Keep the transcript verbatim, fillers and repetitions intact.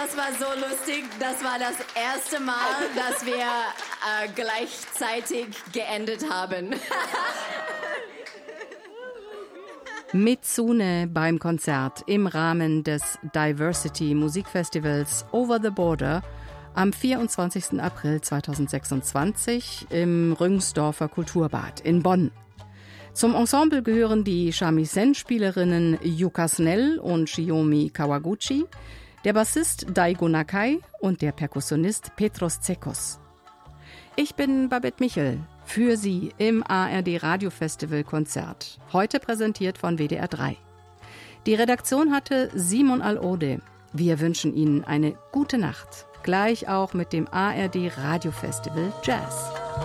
das war so lustig. Das war das erste Mal, dass wir äh, gleichzeitig geendet haben. Mitsune beim Konzert im Rahmen des Diversity Musikfestivals Over the Border am vierundzwanzigsten April zweitausendsechsundzwanzig im Rüngsdorfer Kulturbad in Bonn. Zum Ensemble gehören die Shamisen-Spielerinnen Yuka Snell und Shiomi Kawaguchi, der Bassist Daigo Nakai und der Perkussionist Petros Tsekos. Ich bin Babette Michel, für Sie im A R D Radiofestival Konzert, heute präsentiert von W D R drei. Die Redaktion hatte Simon Al-Ode. Wir wünschen Ihnen eine gute Nacht, gleich auch mit dem A R D Radiofestival Jazz.